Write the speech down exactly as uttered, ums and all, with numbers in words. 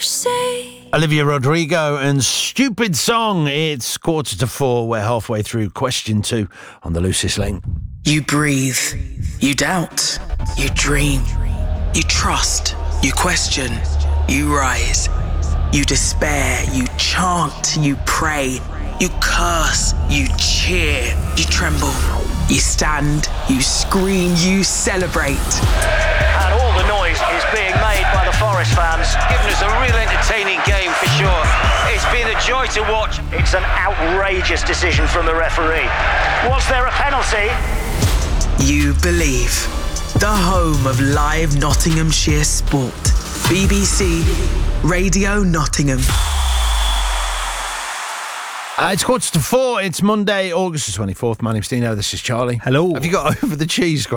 say. Olivia Rodrigo and Stupid Song. It's quarter to four. We're halfway through question two on the Lucis Link. You breathe, you doubt, you dream, you trust, you question, you rise, you despair, you chant, you pray, you curse, you cheer, you tremble, you stand, you scream, you celebrate. And all the noise is being made by the Forest fans, giving us a real entertaining game for sure. It's been a joy to watch. It's an outrageous decision from the referee. Was there a penalty? You believe. The home of live Nottinghamshire sport. B B C Radio Nottingham. Uh, it's quarter to four. It's Monday, August the twenty-fourth. My name's Dino. This is Charlie. Hello. Have you got over the cheese